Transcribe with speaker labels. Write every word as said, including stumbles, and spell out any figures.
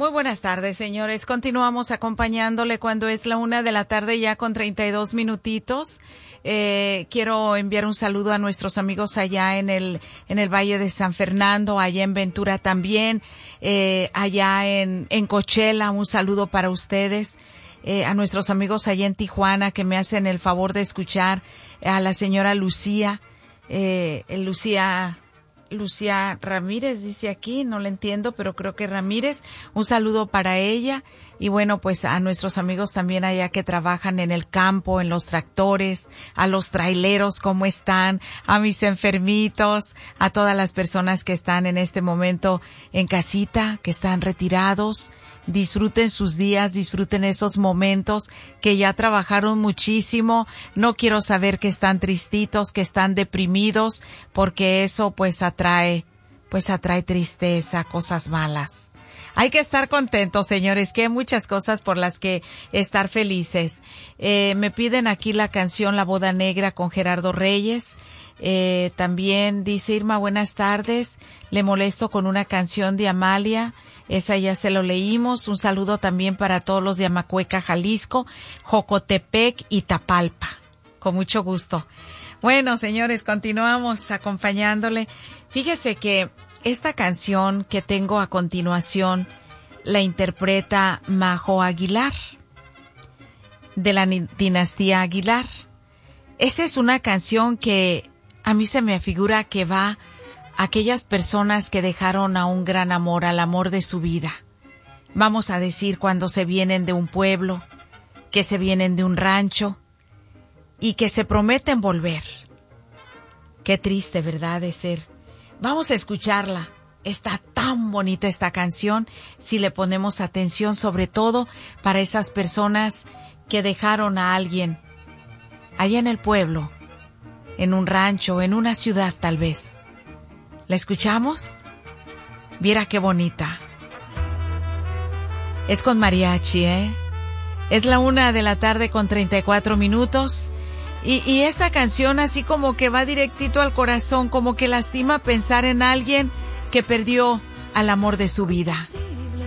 Speaker 1: Muy buenas tardes, señores. Continuamos acompañándole cuando es la una de la tarde ya con treinta y dos minutitos. Eh, quiero enviar un saludo a nuestros amigos allá en el, en el Valle de San Fernando, allá en Ventura también, eh, allá en, en Coachella, un saludo para ustedes. Eh, a nuestros amigos allá en Tijuana que me hacen el favor de escuchar, a la señora Lucía, eh, Lucía, Lucía Ramírez dice aquí, no le entiendo, pero creo que Ramírez, un saludo para ella. Y bueno, pues a nuestros amigos también allá que trabajan en el campo, en los tractores, a los traileros, ¿cómo están? A mis enfermitos, a todas las personas que están en este momento en casita, que están retirados. Disfruten sus días, disfruten esos momentos que ya trabajaron muchísimo. No quiero saber que están tristitos, que están deprimidos, porque eso pues atrae, pues atrae tristeza, cosas malas. Hay que estar contentos, señores, que hay muchas cosas por las que estar felices. Eh, me piden aquí la canción La Boda Negra con Gerardo Reyes. Eh, también dice Irma, buenas tardes. Le molesto con una canción de Amalia. Esa ya se lo leímos. Un saludo también para todos los de Amacueca, Jalisco, Jocotepec y Tapalpa. Con mucho gusto. Bueno, señores, continuamos acompañándole. Fíjese que esta canción que tengo a continuación la interpreta Majo Aguilar, de la dinastía Aguilar. Esa es una canción que a mí se me figura que va a aquellas personas que dejaron a un gran amor, al amor de su vida. Vamos a decir cuando se vienen de un pueblo, que se vienen de un rancho y que se prometen volver. Qué triste, ¿verdad? De ser. Vamos a escucharla. Está tan bonita esta canción si le ponemos atención, sobre todo para esas personas que dejaron a alguien allá en el pueblo, en un rancho, en una ciudad tal vez. ¿La escuchamos? Mira qué bonita. Es con mariachi, ¿eh? Es la una de la tarde con treinta y cuatro minutos. Y, y esta canción así como que va directito al corazón, como que lastima pensar en alguien que perdió al amor de su vida.